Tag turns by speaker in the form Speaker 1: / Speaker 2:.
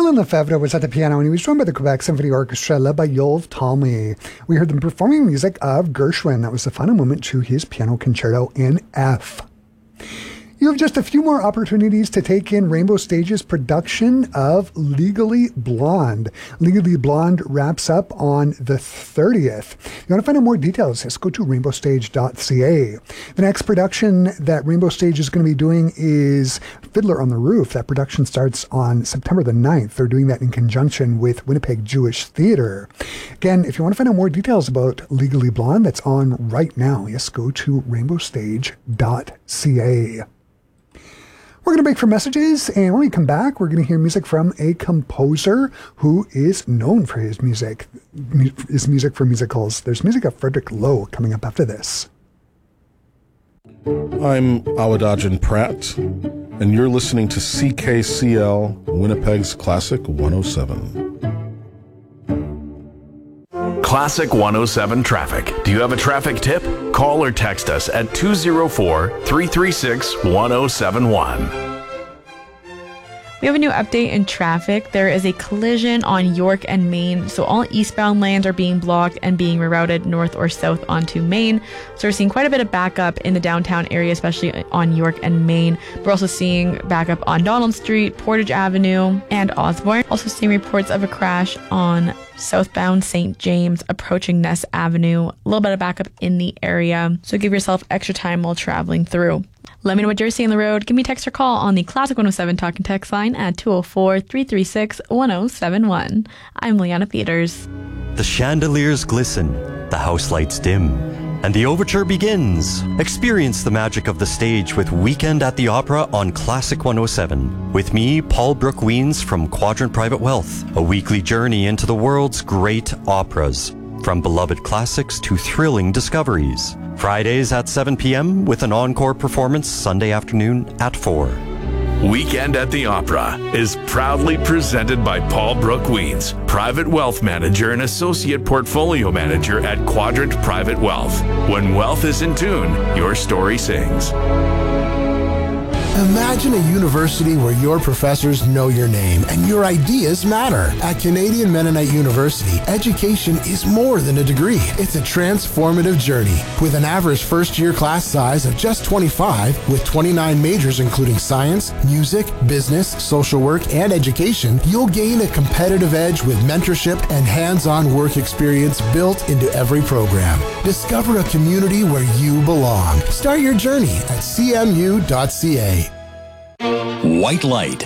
Speaker 1: Roland Lefebvre was at the piano and he was joined by the Quebec Symphony Orchestra led by Yul Talmy. We heard them performing music of Gershwin. That was the final movement to his piano concerto in F. You have just a few more opportunities to take in Rainbow Stage's production of Legally Blonde. Legally Blonde wraps up on the 30th. If you want to find out more details, just go to rainbowstage.ca. The next production that Rainbow Stage is going to be doing is Fiddler on the Roof. That production starts on September the 9th. They're doing that in conjunction with Winnipeg Jewish Theatre. Again, if you want to find out more details about Legally Blonde, that's on right now. Just go to rainbowstage.ca. We're going to break for messages, and when we come back, we're going to hear music from a composer who is known for his music for musicals. There's music of Frederick Lowe coming up after this.
Speaker 2: I'm Awadajan Pratt, and you're listening to CKCL, Winnipeg's Classic 107.
Speaker 3: Classic 107 Traffic. Do you have a traffic tip? Call or text us at 204-336-1071.
Speaker 4: We have a new update in traffic. There is a collision on York and Main, so all eastbound lanes are being blocked and being rerouted north or south onto Main. So we're seeing quite a bit of backup in the downtown area, especially on York and Main. We're also seeing backup on Donald Street, Portage Avenue, and Osborne. Also seeing reports of a crash on southbound St. James approaching Ness Avenue. A little bit of backup in the area, so give yourself extra time while traveling through. Let me know what you're seeing on the road. Give me a text or call on the Classic 107 Talk and Text line at 204-336-1071. I'm Liana Peters.
Speaker 5: The chandeliers glisten, the house lights dim, and the overture begins. Experience the magic of the stage with Weekend at the Opera on Classic 107. With me, Paul Brooke-Weens from Quadrant Private Wealth. A weekly journey into the world's great operas. From beloved classics to thrilling discoveries. Fridays at 7 p.m. with an encore performance Sunday afternoon at 4.
Speaker 3: Weekend at the Opera is proudly presented by Paul Brooke-Weens, Private Wealth Manager and Associate Portfolio Manager at Quadrant Private Wealth. When wealth is in tune, your story sings.
Speaker 6: Imagine a university where your professors know your name and your ideas matter. At Canadian Mennonite University, education is more than a degree. It's a transformative journey. With an average first-year class size of just 25, with 29 majors including science, music, business, social work, and education, you'll gain a competitive edge with mentorship and hands-on work experience built into every program. Discover a community where you belong. Start your journey at cmu.ca.
Speaker 7: White Light